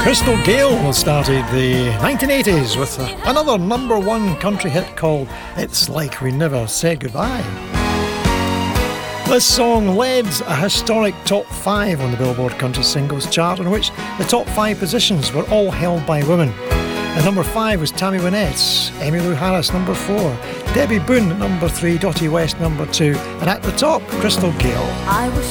Crystal Gayle started the 1980s with another number one country hit called It's Like We Never Said Goodbye. This song led a historic top 5 on the Billboard Country Singles Chart, in which the top 5 positions were all held by women. At number 5 was Tammy Wynette's Emmylou Harris, number 4, Debbie Boone at number 3, Dottie West number 2, and at the top, Crystal Gayle. I wish